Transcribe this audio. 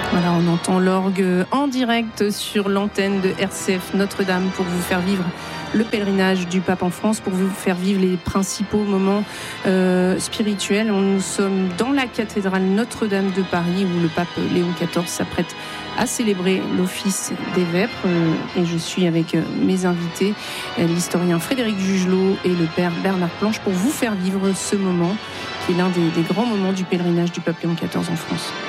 Voilà, on entend l'orgue en direct sur l'antenne de RCF Notre-Dame pour vous faire vivre le pèlerinage du pape en France, pour vous faire vivre les principaux moments spirituels. Nous sommes dans la cathédrale Notre-Dame de Paris où le pape Léon XIV s'apprête à célébrer l'office des vêpres. Et je suis avec mes invités, l'historien Frédéric Jugelot et le père Bernard Planche, pour vous faire vivre ce moment qui est l'un des grands moments du pèlerinage du pape Léon XIV en France.